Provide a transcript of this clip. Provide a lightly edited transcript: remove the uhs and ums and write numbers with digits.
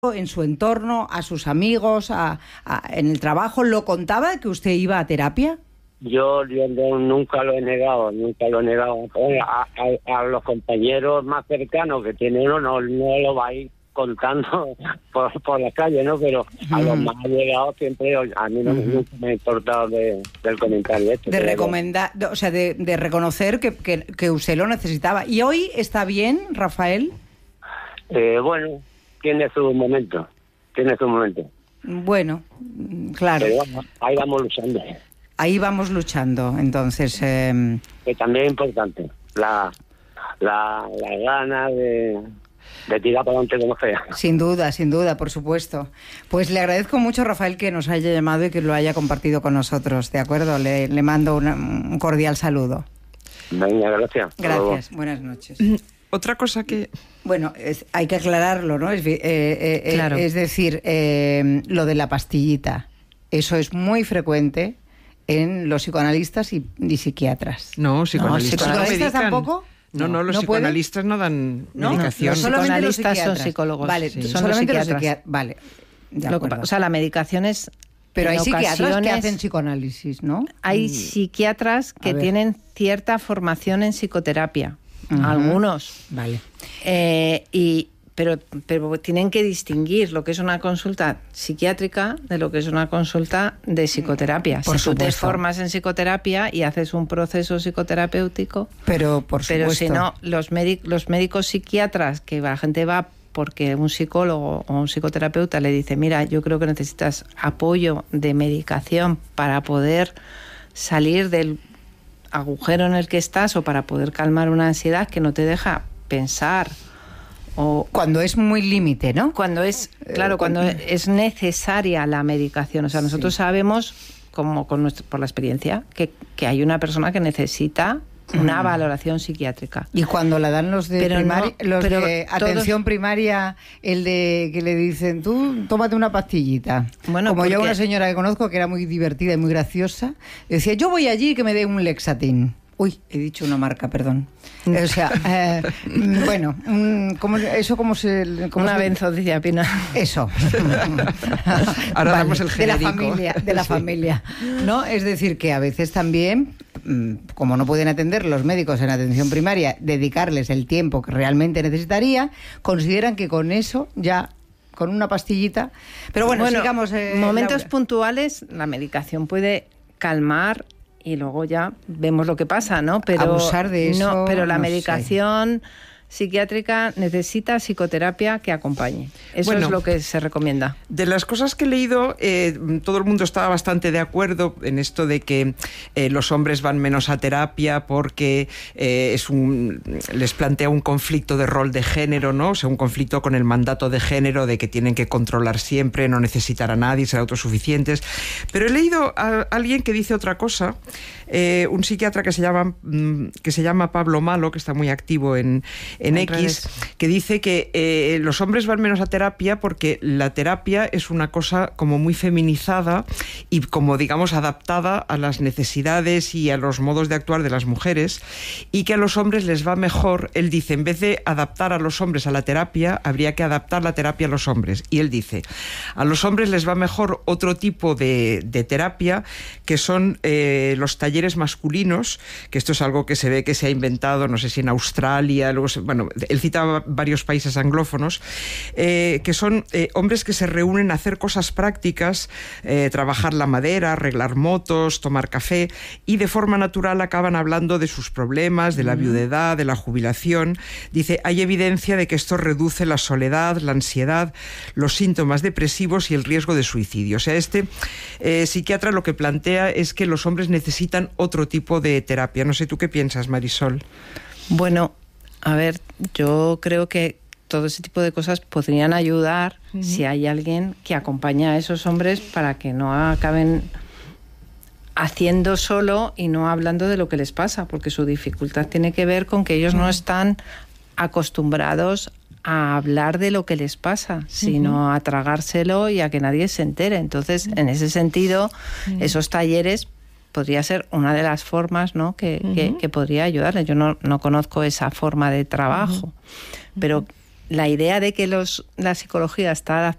en su entorno, a sus amigos, en el trabajo, ¿lo contaba que usted iba a terapia? Yo nunca lo he negado. A los compañeros más cercanos que tiene uno no lo va a ir contando por la calle, ¿no? Pero a los más allegados siempre, a mí nunca me ha importado del comentario este. De recomendar, o sea, de reconocer que usted lo necesitaba. ¿Y hoy está bien, Rafael? Bueno, tiene su momento. Bueno, claro. Pero bueno, ahí vamos luchando. Ahí vamos luchando, entonces. Que también es importante, la gana de tirar para adelante como sea. Sin duda, por supuesto. Pues le agradezco mucho, Rafael, que nos haya llamado y que lo haya compartido con nosotros, ¿de acuerdo? Le mando un cordial saludo. Venga, gracias. Gracias, buenas noches. Otra cosa que... Bueno, hay que aclararlo, ¿no? Claro. Es decir, lo de la pastillita, eso es muy frecuente en los psicoanalistas y psiquiatras. No, psicoanalistas tampoco. No, los psicoanalistas no dan medicación. Los psicoanalistas son psicólogos. Vale, sí. son solamente los psiquiatras. Vale. O sea, la medicación es... Pero hay psiquiatras que hacen psicoanálisis, ¿no? Hay psiquiatras que tienen cierta formación en psicoterapia. Algunos. Vale. Pero tienen que distinguir lo que es una consulta psiquiátrica de lo que es una consulta de psicoterapia. Por si tú te supuesto. formas en psicoterapia y haces un proceso psicoterapéutico, pero si no, los médicos psiquiatras, que la gente va porque un psicólogo o un psicoterapeuta le dice, mira, yo creo que necesitas apoyo de medicación para poder salir del agujero en el que estás o para poder calmar una ansiedad que no te deja pensar. O cuando es muy límite, ¿no? Cuando es necesaria la medicación. O sea, nosotros sabemos, como por la experiencia, que hay una persona que necesita una valoración psiquiátrica. Y cuando la dan los de atención primaria, el de que le dicen, tú tómate una pastillita. Bueno, como yo una señora que conozco que era muy divertida y muy graciosa, decía, yo voy allí que me dé un Lexatin. Uy, he dicho una marca, perdón. O sea, bueno, una benzodiazepina. Eso. Ahora damos el genérico. De la familia. ¿No? Es decir, que a veces también, como no pueden atender los médicos en atención primaria, dedicarles el tiempo que realmente necesitaría, consideran que con eso ya... con una pastillita. Pero bueno sigamos. Momentos Laura. Puntuales, la medicación puede calmar y luego ya vemos lo que pasa, ¿no? Pero abusar de eso. No, pero la no medicación psiquiátrica necesita psicoterapia que acompañe. Eso es lo que se recomienda. De las cosas que he leído, todo el mundo estaba bastante de acuerdo en esto de que los hombres van menos a terapia porque les plantea un conflicto de rol de género, ¿no? O sea, un conflicto con el mandato de género de que tienen que controlar siempre, no necesitar a nadie, ser autosuficientes. Pero he leído a alguien que dice otra cosa, un psiquiatra que se llama Pablo Malo, que está muy activo en X, que dice que los hombres van menos a terapia porque la terapia es una cosa como muy feminizada y como, digamos, adaptada a las necesidades y a los modos de actuar de las mujeres, y que a los hombres les va mejor. Él dice, en vez de adaptar a los hombres a la terapia, habría que adaptar la terapia a los hombres. Y él dice, a los hombres les va mejor otro tipo de terapia, que son los talleres masculinos, que esto es algo que se ve que se ha inventado, no sé si en Australia, luego él citaba varios países anglófonos, que son hombres que se reúnen a hacer cosas prácticas, trabajar la madera, arreglar motos, tomar café, y de forma natural acaban hablando de sus problemas, de la viudedad, de la jubilación. Dice, hay evidencia de que esto reduce la soledad, la ansiedad, los síntomas depresivos y el riesgo de suicidio. O sea, este psiquiatra lo que plantea es que los hombres necesitan otro tipo de terapia. No sé, ¿tú qué piensas, Marisol? Bueno, a ver, yo creo que todo ese tipo de cosas podrían ayudar si hay alguien que acompaña a esos hombres para que no acaben haciendo solo y no hablando de lo que les pasa, porque su dificultad tiene que ver con que ellos no están acostumbrados a hablar de lo que les pasa, sino a tragárselo y a que nadie se entere. Entonces, en ese sentido, esos talleres podría ser una de las formas, ¿no?, que podría ayudarles. Yo no conozco esa forma de trabajo, pero la idea de que la psicología está